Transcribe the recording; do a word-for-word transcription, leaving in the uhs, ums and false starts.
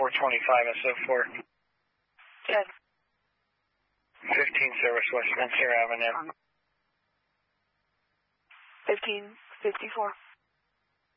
four twenty-five S O four. ten. fifteen service Westminster Avenue. fifteen fifty-four.